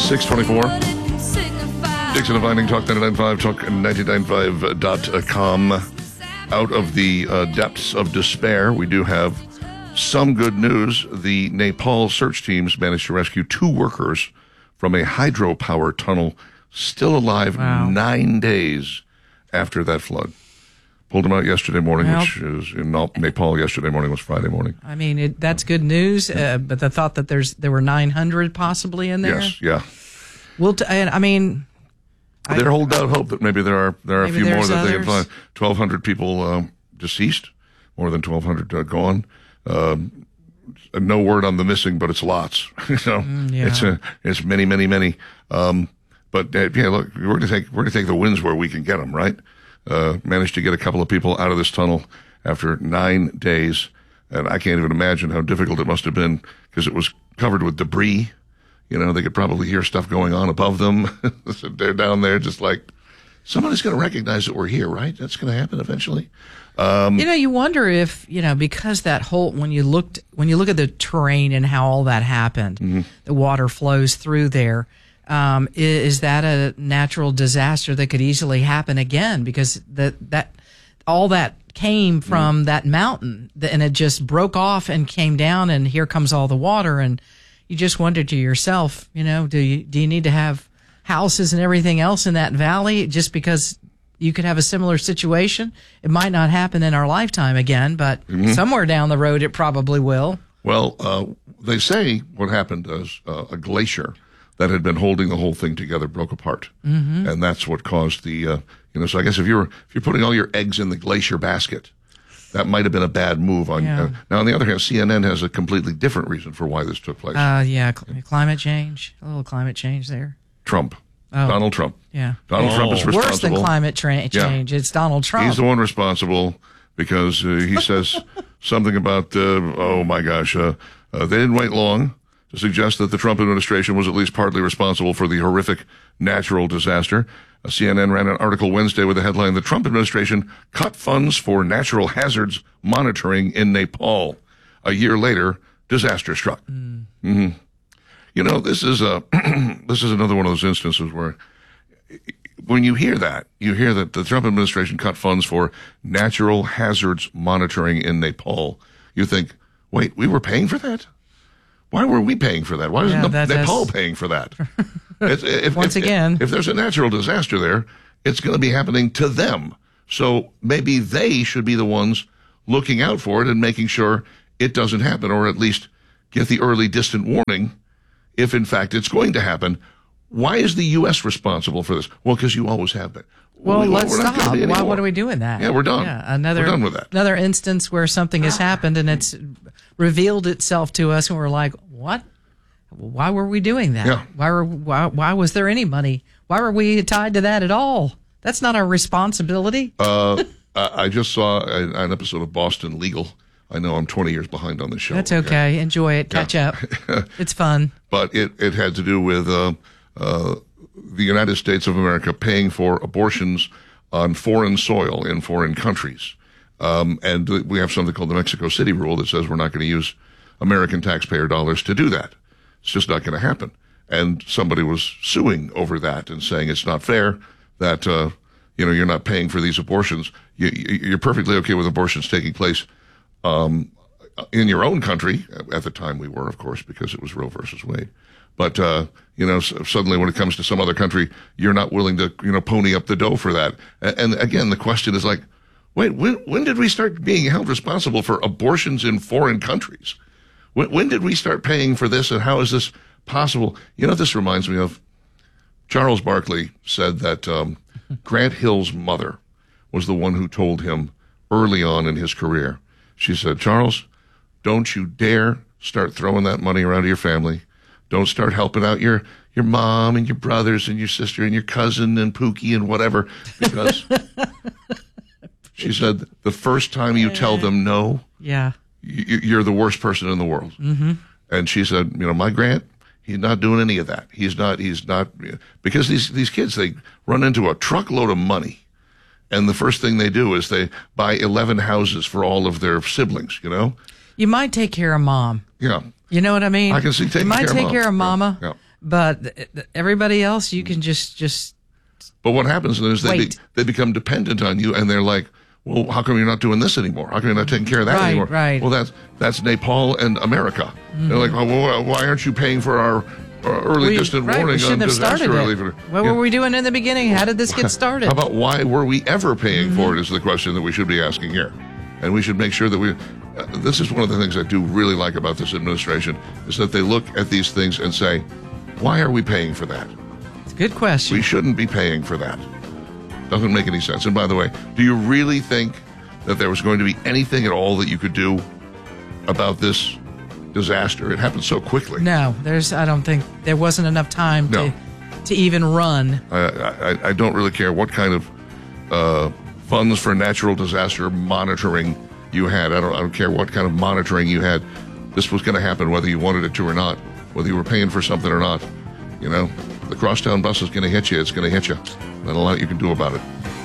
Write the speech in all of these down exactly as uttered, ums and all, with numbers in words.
six twenty-four. Dixon and Vining, Talk ninety-nine point five, Talk ninety-nine point five dot com. Out of the uh, depths of despair, we do have some good news. The Nepal search teams managed to rescue two workers from a hydropower tunnel, still alive wow. nine days after that flood. Pulled them out yesterday morning, well, which is in Nepal. Yesterday morning was Friday morning. I mean, it, that's good news. Uh, but the thought that there's there were nine hundred possibly in there. Yes, yeah. Well, t- I mean, they're holding out hope that maybe there are there are a few more that others. They can find. Twelve hundred people uh, deceased, more than twelve hundred uh, gone. Uh, no word on the missing, but it's lots. you know, mm, yeah. it's a, it's many, many, many. Um, but uh, yeah, look, we're gonna take we're gonna take the wins where we can get them, right? Uh, managed to get a couple of people out of this tunnel after nine days. And I can't even imagine how difficult it must have been because it was covered with debris. You know, they could probably hear stuff going on above them. So they're down there just like, somebody's going to recognize that we're here, right? That's going to happen eventually. Um, you know, you wonder if, you know, because that whole, when you looked, when you look at the terrain and how all that happened, mm-hmm. the water flows through there. Um, is, is that a natural disaster that could easily happen again? Because that, that, all that came from mm. that mountain and it just broke off and came down and here comes all the water. And you just wonder to yourself, you know, do you, do you need to have houses and everything else in that valley just because you could have a similar situation? It might not happen in our lifetime again, but mm-hmm. somewhere down the road, it probably will. Well, uh, they say what happened is uh, a glacier that had been holding the whole thing together broke apart. Mm-hmm. And that's what caused the, uh, you know, so I guess if you're, if you're putting all your eggs in the glacier basket, that might have been a bad move. On yeah. uh, Now, on the other hand, C N N has a completely different reason for why this took place. Uh, yeah, cl- climate change, a little climate change there. Trump. Oh. Donald Trump. Yeah. Donald oh. Trump is responsible. Worse than climate tra- change. Yeah. It's Donald Trump. He's the one responsible because uh, he says something about, uh, oh my gosh, uh, uh, they didn't wait long to suggest that the Trump administration was at least partly responsible for the horrific natural disaster. Uh, C N N ran an article Wednesday with the headline, "The Trump administration cut funds for natural hazards monitoring in Nepal. A year later, disaster struck." Mm. Mm-hmm. You know, this is a this is another one of those instances where when you hear that, you hear that the Trump administration cut funds for natural hazards monitoring in Nepal. You think, wait, we were paying for that? Why were we paying for that? Why isn't yeah, Nepal paying for that? It's, if, Once if, again. If, if there's a natural disaster there, it's going to be happening to them. So maybe they should be the ones looking out for it and making sure it doesn't happen, or at least get the early distant warning if, in fact, it's going to happen. Why is the U S responsible for this? Well, because you always have been. Well, we, let's stop. Why, what are we doing that? Yeah, we're done. Yeah, another, we're done with that. Another instance where something has happened and it's revealed itself to us and we're like, what? Why were we doing that? Yeah. Why were why, why was there any money? Why were we tied to that at all? That's not our responsibility. Uh, I just saw an episode of Boston Legal. I know I'm twenty years behind on the show. That's okay. okay. Enjoy it. Catch yeah. up. It's fun. But it, it had to do with uh, uh, the United States of America paying for abortions on foreign soil in foreign countries. Um, and we have something called the Mexico City rule that says we're not going to use American taxpayer dollars to do that. It's just not going to happen. And somebody was suing over that and saying it's not fair that, uh, you know, you're not paying for these abortions. You, you're perfectly okay with abortions taking place um, in your own country. At the time we were, of course, because it was Roe versus Wade. But, uh, you know, suddenly when it comes to some other country, you're not willing to, you know, pony up the dough for that. And, and again, the question is like, wait, when, when did we start being held responsible for abortions in foreign countries? When, when did we start paying for this, and how is this possible? You know, this reminds me of Charles Barkley said that um, Grant Hill's mother was the one who told him early on in his career. She said, "Charles, don't you dare start throwing that money around to your family. Don't start helping out your, your mom and your brothers and your sister and your cousin and Pookie and whatever, because," she said, "the first time you tell them no, yeah, you're the worst person in the world." Mm-hmm. And she said, you know, my Grant, he's not doing any of that. He's not, he's not, because these, these kids, they run into a truckload of money. And the first thing they do is they buy eleven houses for all of their siblings, you know? You might take care of mom. Yeah. You know what I mean? I can see taking You might care take of care of mama. Yeah. but everybody else, you can just just. But what happens is they be, they become dependent on you, and they're like, well, how come you're not doing this anymore? How come you're not taking care of that right, anymore? Right. Well, that's that's Nepal and America. Mm-hmm. They're like, oh, well, why aren't you paying for our uh, early we, distant right, warning we on disaster relief? What yeah. were we doing in the beginning? How did this get started? How about why were we ever paying mm-hmm. for it is the question that we should be asking here. And we should make sure that we, uh, this is one of the things I do really like about this administration, is that they look at these things and say, why are we paying for that? It's a good question. We shouldn't be paying for that. Doesn't make any sense. And by the way, do you really think that there was going to be anything at all that you could do about this disaster? It happened so quickly. No, there's. I don't think there wasn't enough time no. to to even run. I, I, I don't really care what kind of uh, funds for natural disaster monitoring you had. I don't. I don't care what kind of monitoring you had. This was going to happen whether you wanted it to or not, whether you were paying for something or not. You know, the crosstown bus is going to hit you. It's going to hit you. Not a lot you can do about it.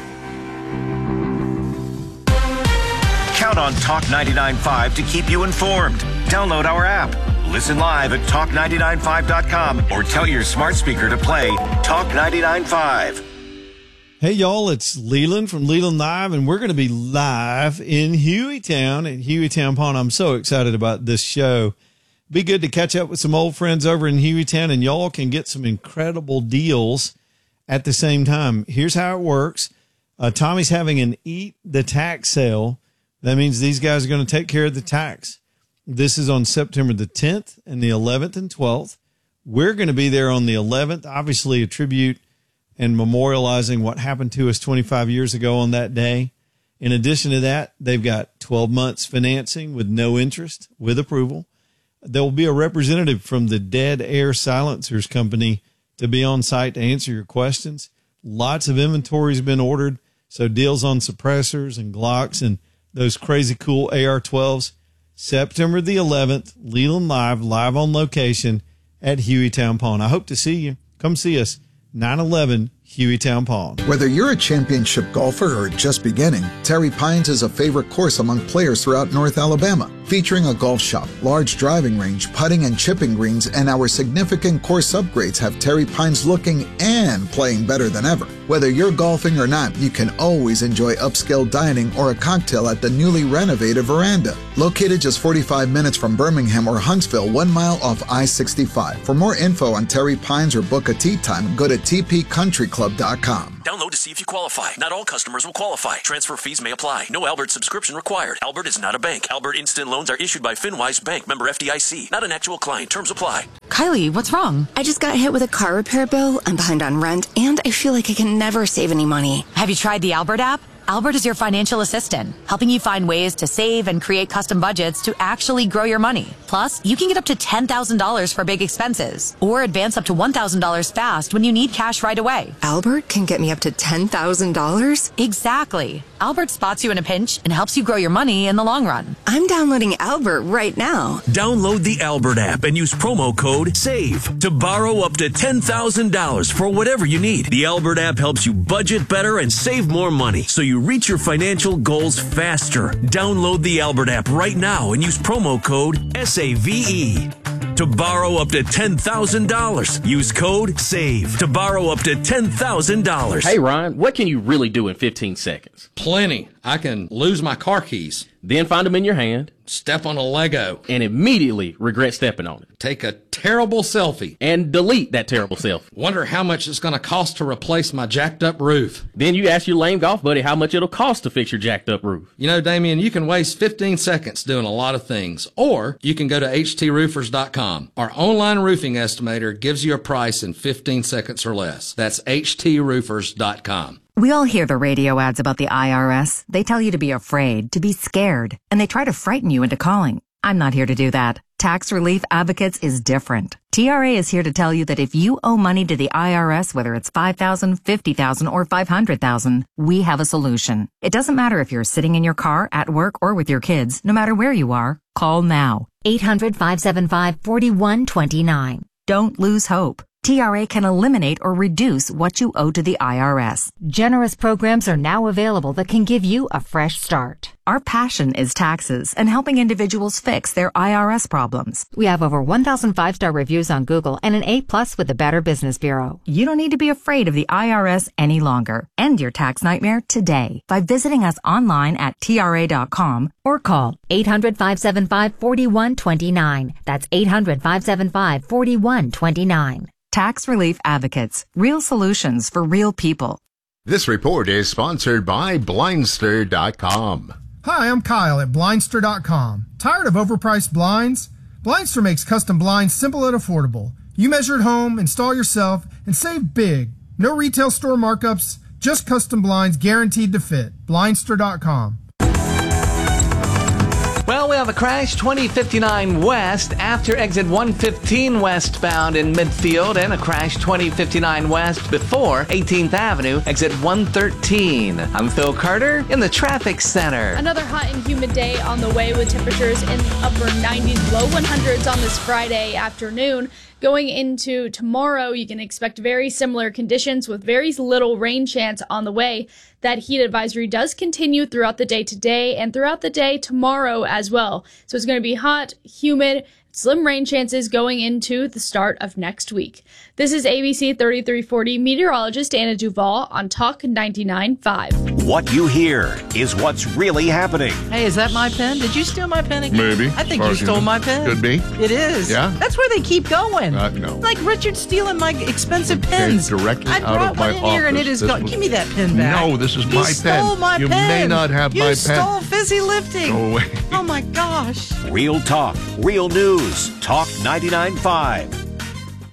Count on Talk ninety-nine point five to keep you informed. Download our app. Listen live at talk nine nine five dot com or tell your smart speaker to play Talk ninety-nine point five. Hey, y'all, it's Leland from Leland Live, and we're going to be live in Hueytown at Hueytown Pond. I'm so excited about this show. Be good to catch up with some old friends over in Hueytown, and y'all can get some incredible deals at the same time. Here's how it works. Uh, Tommy's having an Eat the Tax sale. That means these guys are going to take care of the tax. This is on September the tenth and the eleventh and twelfth. We're going to be there on the eleventh, obviously a tribute and memorializing what happened to us twenty-five years ago on that day. In addition to that, they've got twelve months financing with no interest, with approval. There will be a representative from the Dead Air Silencers Company to be on site to answer your questions. Lots of inventory has been ordered, so deals on suppressors and Glocks and those crazy cool A R twelves. September the eleventh, Leland Live, live on location at Hueytown Pond. I hope to see you. Come see us, nine eleven Hueytown Pond. Whether you're a championship golfer or just beginning, Terry Pines is a favorite course among players throughout North Alabama. Featuring a golf shop, large driving range, putting and chipping greens, and our significant course upgrades have Terry Pines looking and playing better than ever. Whether you're golfing or not, you can always enjoy upscale dining or a cocktail at the newly renovated Veranda. Located just forty-five minutes from Birmingham or Huntsville, one mile off I sixty-five. For more info on Terry Pines or book a tee time, go to t p country club dot com. Download to see if you qualify. Not all customers will qualify. Transfer fees may apply. No Albert subscription required. Albert is not a bank. Albert Instant Loans are issued by FinWise Bank, member F D I C. Not an actual client. Terms apply. Kylie, what's wrong? I just got hit with a car repair bill. I'm behind on rent, and I feel like I can never save any money. Have you tried the Albert app? Albert is your financial assistant, helping you find ways to save and create custom budgets to actually grow your money. Plus, you can get up to ten thousand dollars for big expenses or advance up to one thousand dollars fast when you need cash right away. Albert can get me up to ten thousand dollars? Exactly. Albert spots you in a pinch and helps you grow your money in the long run. I'm downloading Albert right now. Download the Albert app and use promo code SAVE to borrow up to ten thousand dollars for whatever you need. The Albert app helps you budget better and save more money so you reach your financial goals faster. Download the Albert app right now and use promo code S A V E to borrow up to ten thousand dollars. Use code SAVE to borrow up to ten thousand dollars. Hey, Ryan, what can you really do in fifteen seconds? Plenty. I can lose my car keys. Then find them in your hand. Step on a Lego. And immediately regret stepping on it. Take a terrible selfie. And delete that terrible selfie. Wonder how much it's going to cost to replace my jacked up roof. Then you ask your lame golf buddy how much it'll cost to fix your jacked up roof. You know, Damien, you can waste fifteen seconds doing a lot of things. Or you can go to h t roofers dot com. Our online roofing estimator gives you a price in fifteen seconds or less. That's h t roofers dot com. We all hear the radio ads about the I R S. They tell you to be afraid, to be scared, and they try to frighten you into calling. I'm not here to do that. Tax Relief Advocates is different. T R A is here to tell you that if you owe money to the I R S, whether it's five thousand dollars, fifty thousand dollars, or five hundred thousand dollars, we have a solution. It doesn't matter if you're sitting in your car, at work, or with your kids. No matter where you are, call now. eight hundred, five seven five, four one two nine. Don't lose hope. T R A can eliminate or reduce what you owe to the I R S. Generous programs are now available that can give you a fresh start. Our passion is taxes and helping individuals fix their I R S problems. We have over one thousand five-star reviews on Google and an A plus with the Better Business Bureau. You don't need to be afraid of the I R S any longer. End your tax nightmare today by visiting us online at T R A dot com or call eight hundred, five seven five, four one two nine. That's eight hundred, five seven five, four one two nine. Tax Relief Advocates. Real solutions for real people. This report is sponsored by Blindster dot com. Hi, I'm Kyle at Blindster dot com. Tired of overpriced blinds? Blindster makes custom blinds simple and affordable. You measure at home, install yourself, and save big. No retail store markups, just custom blinds guaranteed to fit. Blindster dot com. Well, we have a crash twenty fifty-nine West after exit one fifteen westbound in midfield, and a crash twenty fifty-nine West before eighteenth Avenue, exit one thirteen. I'm Phil Carter in the traffic center. Another hot and humid day on the way with temperatures in the upper nineties, low hundreds on this Friday afternoon. Going into tomorrow, you can expect very similar conditions with very little rain chance on the way. That heat advisory does continue throughout the day today and throughout the day tomorrow as well. So it's going to be hot, humid, slim rain chances going into the start of next week. This is A B C thirty-three forty meteorologist Anna Duvall on Talk ninety-nine point five. What you hear is what's really happening. Hey, is that my pen? Did you steal my pen again? Maybe. I think As you far stole as my pen. Could be. It is. Yeah? That's where they keep going. Uh, no. Like Richard stealing my expensive Came pens. directly I out brought of my one in here and it office. is This gone. was- Give me that pen back. No, this is He my stole pen. my You pen. may not have you my pen. stole fizzy lifting. Go away. Oh my gosh. Real talk, real news. Talk ninety-nine point five.